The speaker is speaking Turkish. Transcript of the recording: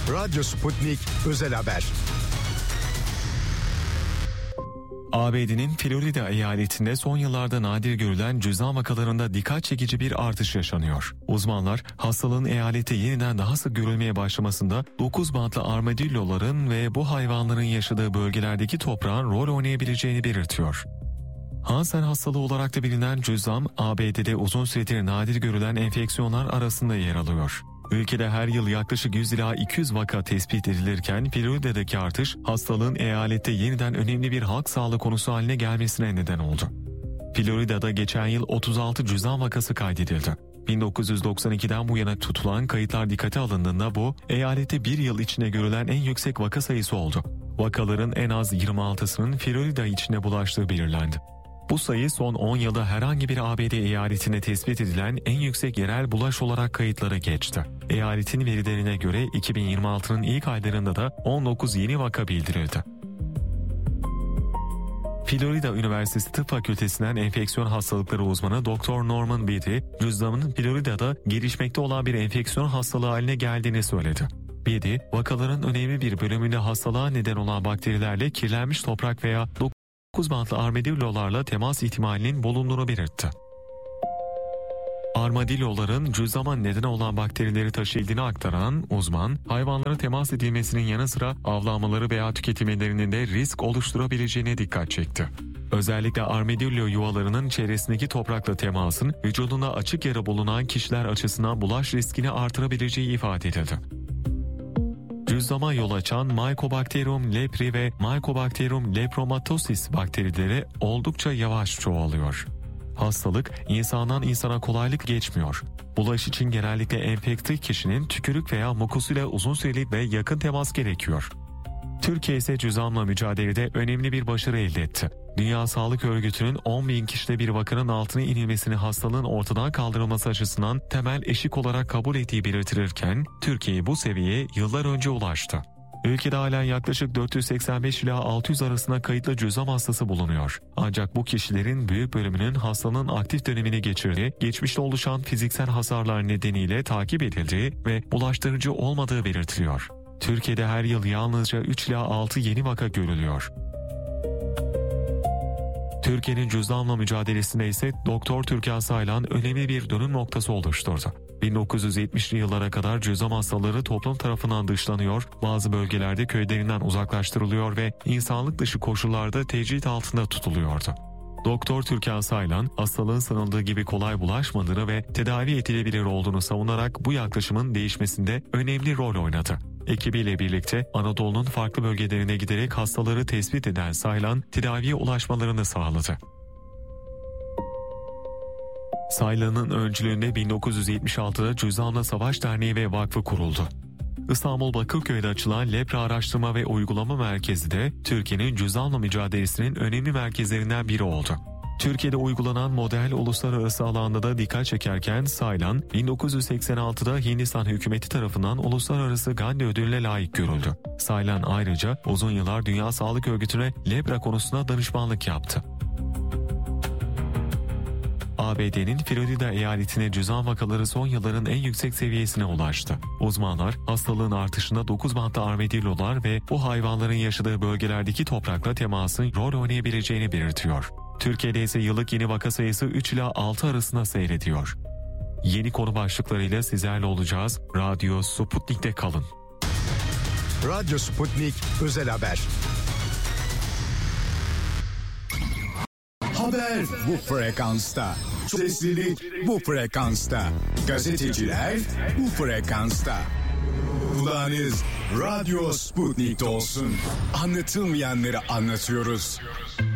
Radyo Sputnik Özel Haber. ABD'nin Florida eyaletinde son yıllarda nadir görülen cüzdan vakalarında dikkat çekici bir artış yaşanıyor. Uzmanlar hastalığın eyalette yeniden daha sık görülmeye başlamasında 9 bantlı armadilloların ve bu hayvanların yaşadığı bölgelerdeki toprağın rol oynayabileceğini belirtiyor. Hansen hastalığı olarak da bilinen cüzzam, ABD'de uzun süredir nadir görülen enfeksiyonlar arasında yer alıyor. Ülkede her yıl yaklaşık 100 ila 200 vaka tespit edilirken Florida'daki artış hastalığın eyalette yeniden önemli bir halk sağlığı konusu haline gelmesine neden oldu. Florida'da geçen yıl 36 cüzzam vakası kaydedildi. 1992'den bu yana tutulan kayıtlar dikkate alındığında bu, eyalette bir yıl içinde görülen en yüksek vaka sayısı oldu. Vakaların en az 26'sının Florida içine bulaştığı belirlendi. Bu sayı son 10 yılda herhangi bir ABD eyaletinde tespit edilen en yüksek yerel bulaş olarak kayıtlara geçti. Eyaletin verilerine göre 2026'nın ilk aylarında da 19 yeni vaka bildirildi. Florida Üniversitesi Tıp Fakültesinden enfeksiyon hastalıkları uzmanı Dr. Norman Beatty, cüzdanın Florida'da gelişmekte olan bir enfeksiyon hastalığı haline geldiğini söyledi. Beatty, vakaların önemli bir bölümünde hastalığa neden olan bakterilerle kirlenmiş toprak veya 9 bantlı armadillolarla temas ihtimalinin bulunduğunu belirtti. Armadilloların cüzdama neden olan bakterileri taşıdığını aktaran uzman, hayvanlara temas edilmesinin yanı sıra avlanmaları veya tüketimlerinin de risk oluşturabileceğine dikkat çekti. Özellikle armadillo yuvalarının çevresindeki toprakla temasın vücudunda açık yara bulunan kişiler açısından bulaş riskini artırabileceği ifade edildi. Cüzdama yol açan Mycobacterium lepri ve Mycobacterium lepromatosis bakterileri oldukça yavaş çoğalıyor. Hastalık insandan insana kolaylık geçmiyor. Bulaş için genellikle enfekte kişinin tükürük veya mukusuyla uzun süreli ve yakın temas gerekiyor. Türkiye ise cüzzamla mücadelede önemli bir başarı elde etti. Dünya Sağlık Örgütü'nün 10.000 kişide bir vakanın altına inilmesini hastalığın ortadan kaldırılması açısından temel eşik olarak kabul ettiği belirtilirken, Türkiye bu seviyeye yıllar önce ulaştı. Ülkede halen yaklaşık 485 ila 600 arasında kayıtlı cüzzam hastası bulunuyor. Ancak bu kişilerin büyük bölümünün hastalığın aktif dönemini geçirdiği, geçmişte oluşan fiziksel hasarlar nedeniyle takip edildiği ve bulaştırıcı olmadığı belirtiliyor. Türkiye'de her yıl yalnızca 3 ila 6 yeni vaka görülüyor. Türkiye'nin cüzdanla mücadelesinde ise Doktor Türkan Saylan önemli bir dönüm noktası oluşturdu. 1970'li yıllara kadar cüzzam hastaları toplum tarafından dışlanıyor, bazı bölgelerde köylerinden uzaklaştırılıyor ve insanlık dışı koşullarda tecrit altında tutuluyordu. Doktor Türkan Saylan, hastalığın sanıldığı gibi kolay bulaşmadığını ve tedavi edilebilir olduğunu savunarak bu yaklaşımın değişmesinde önemli rol oynadı. Ekibiyle birlikte Anadolu'nun farklı bölgelerine giderek hastaları tespit eden Saylan, tedaviye ulaşmalarını sağladı. Saylan'ın öncülüğünde 1976'da Cüzzamla Savaş Derneği ve Vakfı kuruldu. İstanbul Bakırköy'de açılan Lepra Araştırma ve Uygulama Merkezi de Türkiye'nin cüzzamla mücadelesinin önemli merkezlerinden biri oldu. Türkiye'de uygulanan model uluslararası alanda da dikkat çekerken Saylan, 1986'da Hindistan hükümeti tarafından Uluslararası Gandhi Ödülü'ne layık görüldü. Saylan ayrıca uzun yıllar Dünya Sağlık Örgütü'ne lepra konusunda danışmanlık yaptı. ABD'nin Florida eyaletine cüzzam vakaları son yılların en yüksek seviyesine ulaştı. Uzmanlar hastalığın artışında 9 bantlı armadillolar ve bu hayvanların yaşadığı bölgelerdeki toprakla temasın rol oynayabileceğini belirtiyor. Türkiye'de ise yıllık yeni vaka sayısı 3 ila 6 arasında seyrediyor. Yeni konu başlıklarıyla sizlerle olacağız. Radyo Sputnik'te kalın. Radyo Sputnik Özel Haber. Haber bu frekansta. Seslilik bu frekansta. Gazeteciler bu frekansta. Kulağınız Radyo Sputnik'te olsun. Anlatılmayanları anlatıyoruz.